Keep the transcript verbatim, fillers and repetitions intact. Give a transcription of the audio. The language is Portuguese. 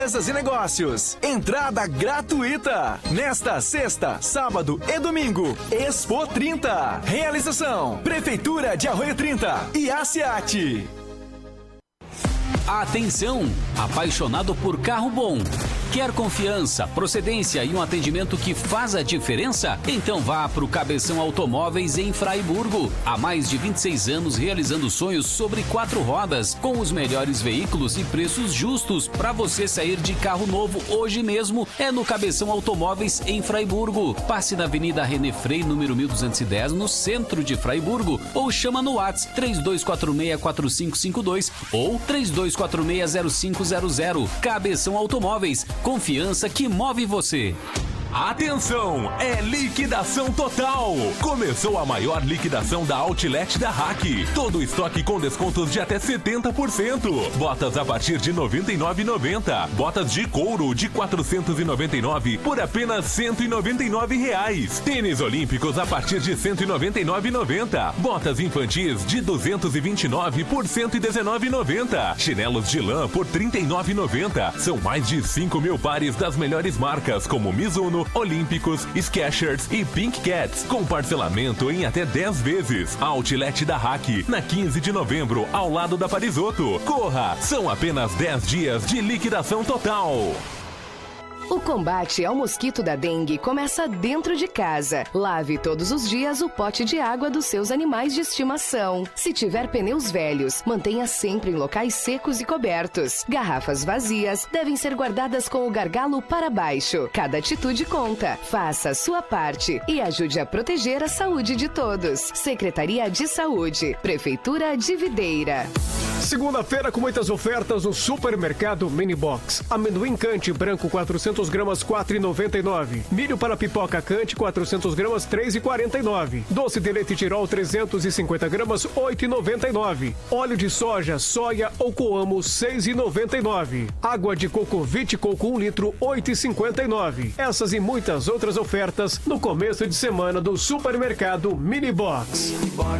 Empresas e negócios. Entrada gratuita. Nesta sexta, sábado e domingo. Expo trinta. Realização: Prefeitura de Arroio trinta e a SEAT. Atenção! Apaixonado por carro bom? Quer confiança, procedência e um atendimento que faz a diferença? Então vá para o Cabeção Automóveis em Fraiburgo. Há mais de vinte e seis anos realizando sonhos sobre quatro rodas, com os melhores veículos e preços justos para você sair de carro novo hoje mesmo. É no Cabeção Automóveis em Fraiburgo. Passe na Avenida René Frei, número mil duzentos e dez, no centro de Fraiburgo, ou chama no WhatsApp três dois quatro seis quatro cinco cinco dois ou três dois quatro seis zero cinco zero zero. Cabeção Automóveis. Confiança que move você. Atenção, é liquidação total! Começou a maior liquidação da Outlet da Hack. Todo o estoque com descontos de até setenta por cento. Botas a partir de noventa e nove reais e noventa centavos. Botas de couro de quatrocentos e noventa e nove reais por apenas cento e noventa e nove reais. Tênis olímpicos a partir de cento e noventa e nove reais e noventa centavos. Botas infantis de duzentos e vinte e nove reais por cento e dezenove reais e noventa centavos. Chinelos de lã por trinta e nove reais e noventa centavos. São mais de cinco mil pares das melhores marcas como Mizuno, Olímpicos, Skechers e Pink Cats, com parcelamento em até dez vezes. Outlet da Hack, na quinze de novembro, ao lado da Parisotto. Corra! São apenas dez dias de liquidação total. O combate ao mosquito da dengue começa dentro de casa. Lave todos os dias o pote de água dos seus animais de estimação. Se tiver pneus velhos, mantenha sempre em locais secos e cobertos. Garrafas vazias devem ser guardadas com o gargalo para baixo. Cada atitude conta. Faça a sua parte e ajude a proteger a saúde de todos. Secretaria de Saúde, Prefeitura de Videira. Segunda-feira com muitas ofertas no Supermercado Mini Box. Amendoim Cante branco quatrocentos gramas quatro reais e noventa e nove centavos. Milho para pipoca Cante quatrocentos gramas três reais e quarenta e nove centavos. Doce de leite Tirol trezentos e cinquenta gramas oito reais e noventa e nove centavos. Óleo de soja, soia ou coamo seis reais e noventa e nove centavos. Água de coco Vite Coco um litro oito reais e cinquenta e nove centavos. Essas e muitas outras ofertas no começo de semana do Supermercado Mini Box.